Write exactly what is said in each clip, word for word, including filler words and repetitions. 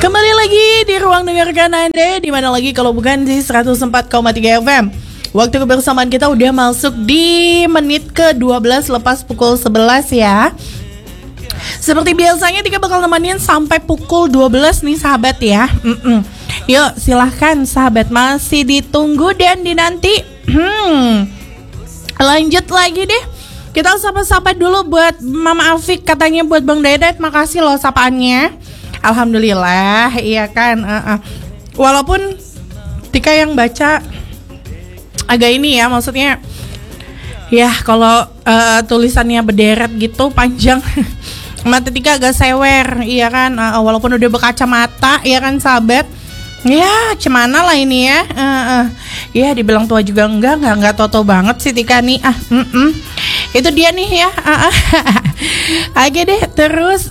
Kembali lagi di ruang dengarkan Anda, di mana lagi kalau bukan di seratus empat koma tiga F M. Waktu kebersamaan kita udah masuk di menit ke dua belas lepas pukul sebelas ya. Seperti biasanya Tika bakal nemenin sampai pukul dua belas nih sahabat ya. Mm-mm. Yuk silahkan sahabat, masih ditunggu dan dinanti. Hmm. Lanjut lagi deh. Kita sapa-sapa dulu buat Mama Afik, katanya buat Bang Dedet, makasih loh sapaannya. Alhamdulillah, iya kan. Uh-uh. Walaupun Tika yang baca agak ini ya, maksudnya ya kalau uh, tulisannya berderet gitu panjang, mata Tika agak sewer, iya kan. Uh, walaupun udah berkacamata, iya kan sahabat. Ya, cemana lah ini ya. Uh, uh. Ya, dibilang tua juga enggak, enggak enggak toto banget sih Tika nih. Ah, mm-mm. Itu dia nih ya. Uh, uh. Oke deh, terus.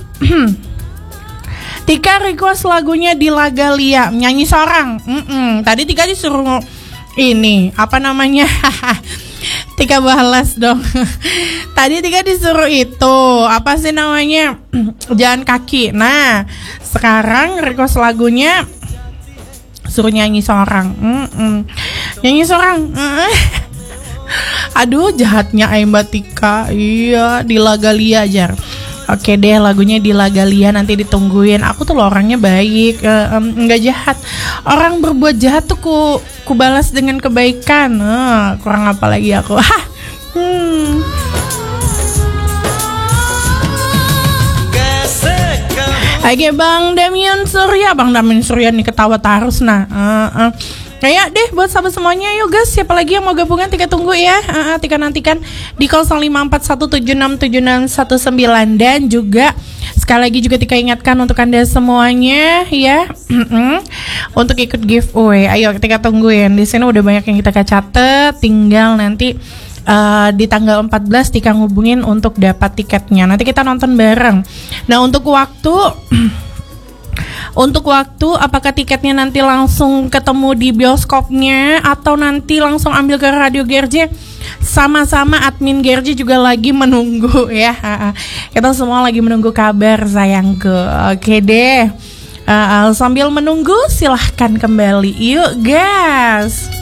Tika request lagunya di Lagalia, nyanyi seorang. Mm-mm. Tadi Tika disuruh ini, apa namanya? Tika balas dong. Tadi Tika disuruh itu, apa sih namanya? Jalan kaki. Nah, sekarang request lagunya suruh nyanyi seorang. Mm-mm. Nyanyi seorang. Mm-mm. Aduh, jahatnya Mbak Tika. Iya, di Lagalia aja. Oke deh, lagunya di Lagalia, nanti ditungguin. Aku tuh loh orangnya baik, uh, um, nggak jahat. Orang berbuat jahat tuh ku, ku balas dengan kebaikan. Uh, kurang apa lagi aku? Hah. Hmm. Oke, Bang Damian Surya, Bang Damian Surya nih ketawa terus. Nah, uh, uh. Kayak deh buat sahabat semuanya, yuk guys, siapa lagi yang mau gabungan Tika tunggu ya. uh, Tika nantikan di nol lima empat satu tujuh enam tujuh enam satu sembilan. Dan juga sekali lagi juga Tika ingatkan untuk Anda semuanya ya, untuk ikut giveaway. Ayo Tika tungguin. Di sini udah banyak yang kita catat, tinggal nanti uh, di tanggal empat belas Tika ngubungin untuk dapat tiketnya. Nanti kita nonton bareng. Nah, untuk waktu Untuk waktu, apakah tiketnya nanti langsung ketemu di bioskopnya atau nanti langsung ambil ke Radio G R J? Sama-sama admin G R J juga lagi menunggu ya. Kita semua lagi menunggu kabar sayangku. Oke deh. Uh, sambil menunggu silahkan kembali. Yuk guys.